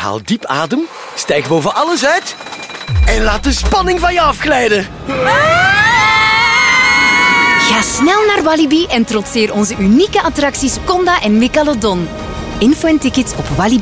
Haal diep adem, stijg boven alles uit en laat de spanning van je afglijden. Ga snel naar Walibi en trotseer onze unieke attracties Conda en Megalodon. Info en tickets op walibi.